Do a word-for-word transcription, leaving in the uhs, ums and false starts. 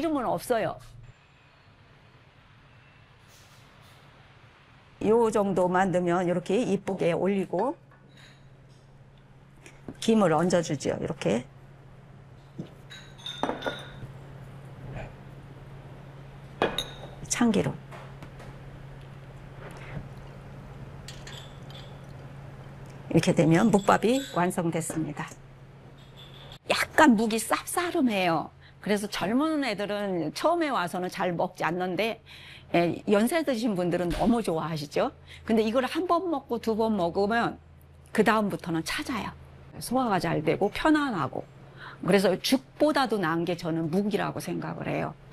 기름은 없어요. 요 정도 만들면 이렇게 이쁘게 올리고 김을 얹어주죠. 이렇게. 참기름. 이렇게 되면 묵밥이 완성됐습니다. 약간 묵이 쌉싸름해요. 그래서 젊은 애들은 처음에 와서는 잘 먹지 않는데 예, 연세 드신 분들은 너무 좋아하시죠. 근데 이걸 한 번 먹고 두 번 먹으면 그 다음부터는 찾아요. 소화가 잘 되고 편안하고. 그래서 죽보다도 나은 게 저는 묵이라고 생각을 해요.